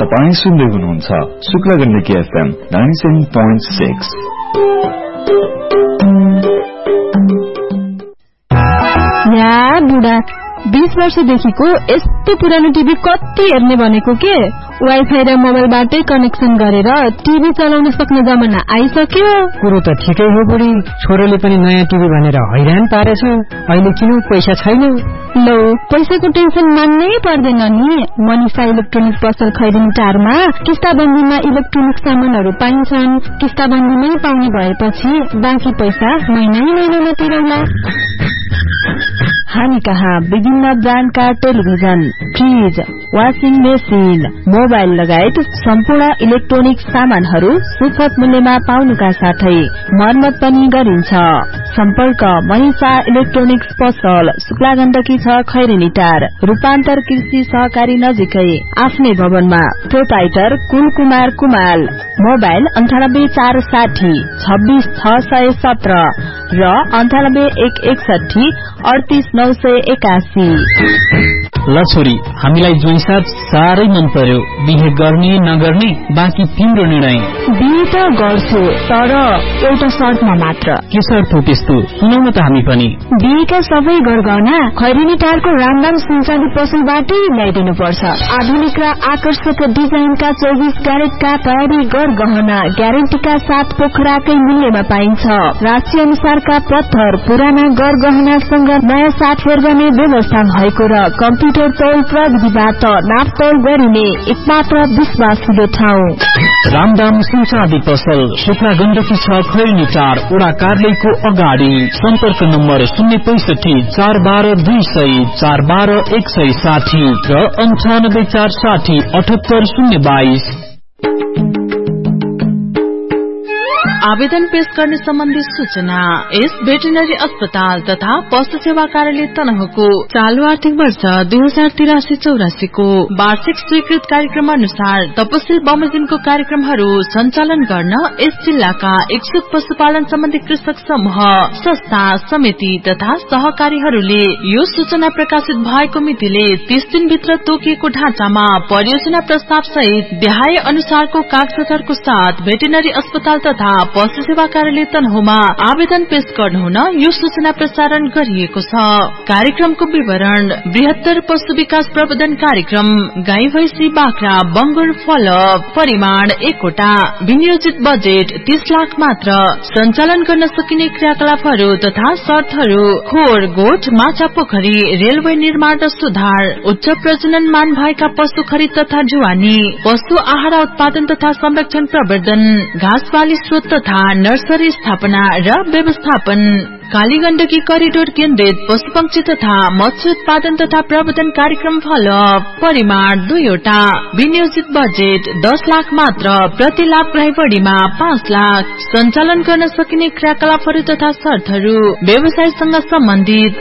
तपाईं सुन्दै हुनुहुन्छ शुक्ला गण्डकी FM 97.6। या बुढा 20 वर्षदेखिको यस्तो पुरानो टिभी कति हेर्ने भनेको के? वाइफाई र मोबाइलबाटै कनेक्सन गरेर टिभी चलाउन सक्ने जमाना आइसक्यो। कुरो त ठिकै हो बुढी, छोरोले पनि नयाँ टिभी भनेर हैरान पारेछ। अहिले किन पैसा छैन? लो, पैसाको टेन्सन मान्नै पर्दैन नि। मनिषा इलेक्ट्रोनिक पसल खैरिनी टारमा किस्ताबन्दीमा इलेक्ट्रोनिक सामानहरू पाइन्छन्। किस्ताबन्दीमै पाउने भएपछि बाँकी पैसा महिना तिरौला। हामी कहाँ विभिन्न ब्रान्डका television, fridge, washing machine, mobile लगायत सम्पूर्ण इलेक्ट्रोनिक सामानहरू सुपथ मूल्यमा पाउनुका साथै मर्मत पनि गरिन्छ। सम्पर्क मनिषा इलेक्ट्रोनिक्स पसल, शुक्ला गण्डकी 6 खैरिनी टार, रूपान्तर कृषि सहकारी नजिकै, आफ्नै भवनमा। प्रोपाइटर कुलकुमार कुमाल। मोबाइल 9846 26617 र 9861 38981। ल छोरी, हामीलाई ज्वाइँसाथ साह्रै मन पर्यो। बिहे गर्ने नगर्ने बाँकी तिम्रो निर्णय। बिहे त गर्छु, तर एउटा शर्तमा मात्र। के शर्त हो त्यस्तो? सुनौ न त हामी पनि। बिहेका सबै गरगहना खैरिनी टारको रामदाम सुनचाँदी पसलबाटै ल्याइदिनु पर्छ। आधुनिक र आकर्षक डिजाइनका 24 क्यारेटका तयारी गरगहना ग्यारेन्टीका साथ पोखराकै मूल्यमा पाइन्छ। राशि अनुसारका पत्थर, पुराना गरगहनासँग नयाँ साथफेर गर्ने व्यवस्था भएको र कम्प्युटर तौल प्रविधिबाट नापतौल गरिने एकमात्र विश्वासिलो ठाउँ रामदाम सुनचाँदी पसल, शुक्ला गण्डकी 6 खैरिनी टार, वडा कार्यालयको अगाडि। सम्पर्क नम्बर 065 412 200 412 160 र 98460 78022। आवेदन पेश गर्ने सम्बन्धी सूचना। यस भेटनरी अस्पताल तथा पशु सेवा कार्यालय तनहुको चालू आर्थिक वर्ष 2083-84 को वार्षिक स्वीकृत कार्यक्रम अनुसार तपसिल बमोजिमको कार्यक्रमहरू सञ्चालन गर्न यस जिल्लाका इच्छुक पशुपालन सम्बन्धी कृषक समूह, संस्था, समिति तथा सहकारीहरूले यो सूचना प्रकाशित भएको मितिले 30 दिनभित्र तोकिएको ढाँचामा परियोजना प्रस्ताव सहित देहाय अनुसारको कागजातहरूको साथ भेटनरी अस्पताल तथा पशु सेवा कार्यालय तनहुमा आवेदन पेश गर्नुहुन यो सूचना प्रसारण गरिएको छ। कार्यक्रमको विवरण: बृहत्तर पशु विकास प्रबन्धन कार्यक्रम, गाई भैंसी बाख्रा बंगुर फलअप, परिमाण 1 वटा, विनियोजित बजेट 30 लाख मात्र। सञ्चालन गर्न सकिने क्रियाकलापहरू तथा शर्तहरू: खोर, गोठ, माछा पोखरी, रेलवे निर्माण र सुधार, उच्च प्रजनन मान भएका पशु खरिद तथा जुवानी, पशु आहार उत्पादन तथा संरक्षण प्रवर्धन, घाँस बाली स्रोत तथा नर्सरी स्थापना र व्यवस्थापन। कालीगण्डकी करिडोर केन्द्रित पशुपक्षी तथा मत्स्य उत्पादन तथा प्रवर्धन कार्यक्रम फलअप, परिमाण 2 वटा, विनियोजित बजेट 10 लाख मात्र। प्रति लाभग्राही बढीमा 5 लाख। सञ्चालन गर्न सकिने क्रियाकलापहरू तथा शर्तहरू: व्यवसायसँग सम्बन्धित